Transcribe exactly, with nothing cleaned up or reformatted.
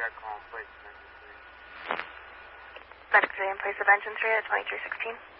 got call in place of engine three. Medic three in place of engine three at twenty-three sixteen.